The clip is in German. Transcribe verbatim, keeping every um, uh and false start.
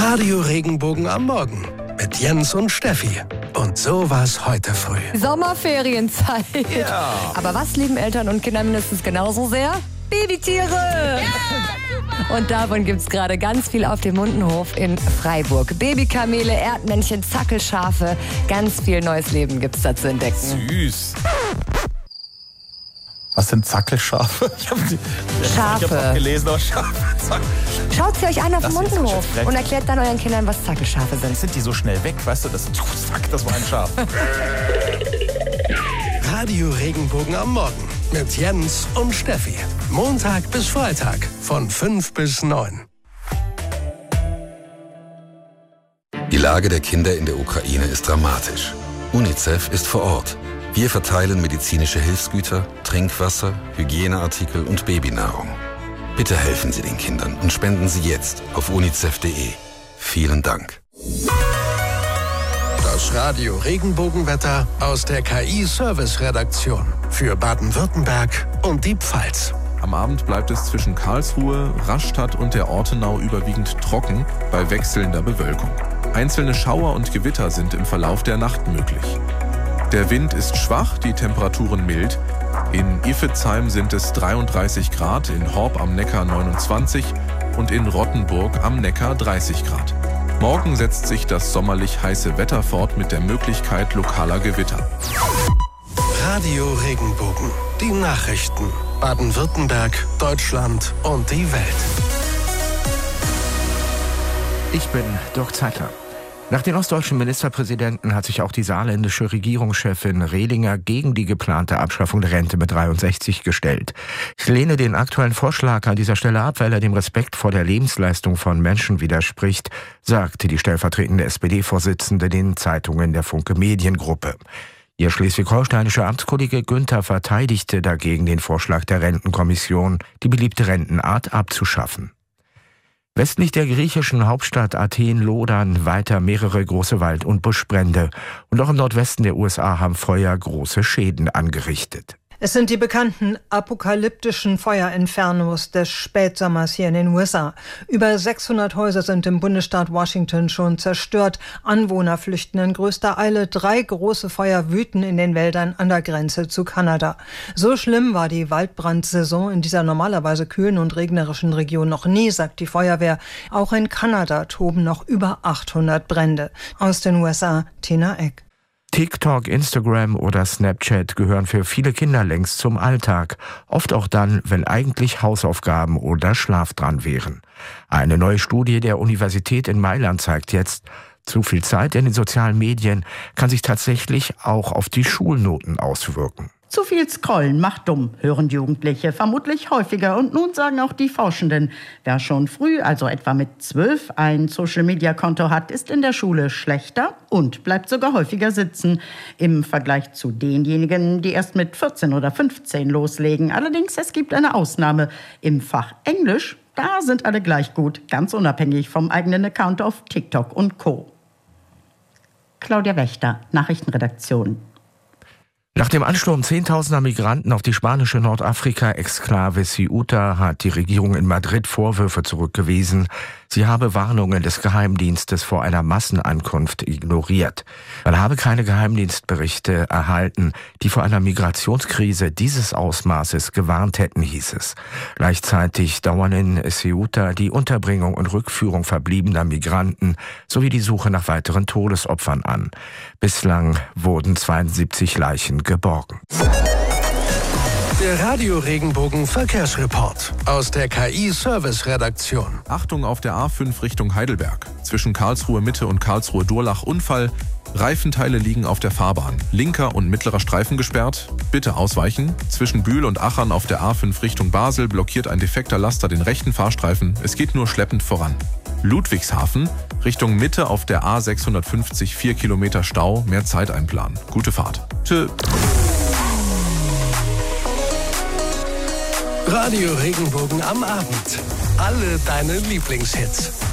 Radio Regenbogen am Morgen mit Jens und Steffi. Und so war's heute früh. Sommerferienzeit. Ja. Aber was lieben Eltern und Kinder mindestens genauso sehr? Babytiere. Ja. Und davon gibt's gerade ganz viel auf dem Mundenhof in Freiburg. Babykamele, Erdmännchen, Zackelschafe. Ganz viel neues Leben gibt's da zu entdecken. Süß. Was sind Zackelschafe? Ich habe Schafe. Ich hab auch gelesen, aber Schafe. Schaut sie euch an auf dem Das ist Mundenhof vielleicht- und erklärt dann euren Kindern, was Zackelschafe sind. Sind die so schnell weg, weißt du? Das, zack, das war ein Schaf. Radio Regenbogen am Morgen mit Jens und Steffi. Montag bis Freitag von fünf bis neun. Die Lage der Kinder in der Ukraine ist dramatisch. UNICEF ist vor Ort. Wir verteilen medizinische Hilfsgüter, Trinkwasser, Hygieneartikel und Babynahrung. Bitte helfen Sie den Kindern und spenden Sie jetzt auf unicef punkt de. Vielen Dank. Das Radio Regenbogenwetter aus der K I-Service-Redaktion für Baden-Württemberg und die Pfalz. Am Abend bleibt es zwischen Karlsruhe, Rastatt und der Ortenau überwiegend trocken bei wechselnder Bewölkung. Einzelne Schauer und Gewitter sind im Verlauf der Nacht möglich. Der Wind ist schwach, die Temperaturen mild. In Iffezheim sind es dreiunddreißig Grad, in Horb am Neckar neunundzwanzig und in Rottenburg am Neckar dreißig Grad. Morgen setzt sich das sommerlich heiße Wetter fort mit der Möglichkeit lokaler Gewitter. Radio Regenbogen. Die Nachrichten. Baden-Württemberg, Deutschland und die Welt. Ich bin Dirk Zeitler. Nach den ostdeutschen Ministerpräsidenten hat sich auch die saarländische Regierungschefin Rehlinger gegen die geplante Abschaffung der Rente mit dreiundsechzig gestellt. Ich lehne den aktuellen Vorschlag an dieser Stelle ab, weil er dem Respekt vor der Lebensleistung von Menschen widerspricht, sagte die stellvertretende S P D-Vorsitzende den Zeitungen der Funke Mediengruppe. Ihr schleswig-holsteinischer Amtskollege Günther verteidigte dagegen den Vorschlag der Rentenkommission, die beliebte Rentenart abzuschaffen. Westlich der griechischen Hauptstadt Athen lodern weiter mehrere große Wald- und Buschbrände. Und auch im Nordwesten der U S A haben Feuer große Schäden angerichtet. Es sind die bekannten apokalyptischen Feuerinfernos des Spätsommers hier in den U S A. Über sechshundert Häuser sind im Bundesstaat Washington schon zerstört. Anwohner flüchten in größter Eile. Drei große Feuer wüten in den Wäldern an der Grenze zu Kanada. So schlimm war die Waldbrandsaison in dieser normalerweise kühlen und regnerischen Region noch nie, sagt die Feuerwehr. Auch in Kanada toben noch über achthundert Brände. Aus den U S A, Tina Eck. TikTok, Instagram oder Snapchat gehören für viele Kinder längst zum Alltag. Oft auch dann, wenn eigentlich Hausaufgaben oder Schlaf dran wären. Eine neue Studie der Universität in Mailand zeigt jetzt, zu viel Zeit in den sozialen Medien kann sich tatsächlich auch auf die Schulnoten auswirken. Zu viel Scrollen macht dumm, hören Jugendliche vermutlich häufiger. Und nun sagen auch die Forschenden, wer schon früh, also etwa mit zwölf, ein Social-Media-Konto hat, ist in der Schule schlechter und bleibt sogar häufiger sitzen. Im Vergleich zu denjenigen, die erst mit vierzehn oder fünfzehn loslegen. Allerdings, es gibt eine Ausnahme. Im Fach Englisch, da sind alle gleich gut, ganz unabhängig vom eigenen Account auf TikTok und Co. Claudia Wächter, Nachrichtenredaktion. Nach dem Ansturm zehntausender Migranten auf die spanische Nordafrika-Exklave Ceuta hat die Regierung in Madrid Vorwürfe zurückgewiesen. Sie habe Warnungen des Geheimdienstes vor einer Massenankunft ignoriert. Man habe keine Geheimdienstberichte erhalten, die vor einer Migrationskrise dieses Ausmaßes gewarnt hätten, hieß es. Gleichzeitig dauern in Ceuta die Unterbringung und Rückführung verbliebener Migranten sowie die Suche nach weiteren Todesopfern an. Bislang wurden zweiundsiebzig Leichen geborgen. Der Radio Regenbogen Verkehrsreport aus der K I-Service-Redaktion. Achtung auf der A fünf Richtung Heidelberg. Zwischen Karlsruhe Mitte und Karlsruhe Durlach Unfall. Reifenteile liegen auf der Fahrbahn. Linker und mittlerer Streifen gesperrt. Bitte ausweichen. Zwischen Bühl und Achern auf der A fünf Richtung Basel blockiert ein defekter Laster den rechten Fahrstreifen. Es geht nur schleppend voran. Ludwigshafen, Richtung Mitte auf der A sechshundertfünfzig, vier Kilometer Stau, mehr Zeit einplanen. Gute Fahrt. Tschö. Radio Regenbogen am Abend. Alle deine Lieblingshits.